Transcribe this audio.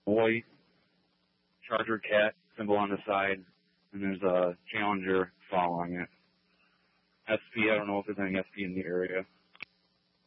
white Charger cat symbol on the side, and there's a Challenger following it. SP, I don't know if there's any SP in the area.